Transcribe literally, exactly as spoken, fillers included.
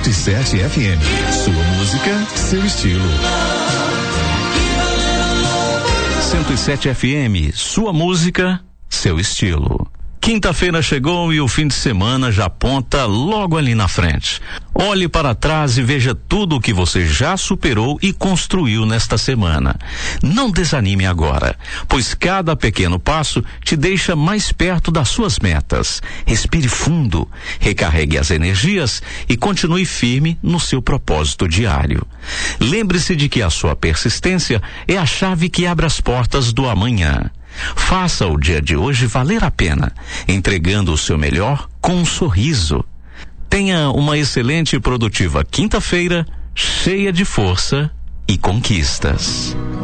cento e sete F M. Sua música, seu estilo. cento e sete F M, sua música, seu estilo. Quinta-feira chegou e o fim de semana já aponta logo ali na frente. Olhe para trás e veja tudo o que você já superou e construiu nesta semana. Não desanime agora, pois cada pequeno passo te deixa mais perto das suas metas. Respire fundo, recarregue as energias e continue firme no seu propósito diário. Lembre-se de que a sua persistência é a chave que abre as portas do amanhã. Faça o dia de hoje valer a pena, entregando o seu melhor com um sorriso. Tenha uma excelente e produtiva quinta-feira, cheia de força e conquistas.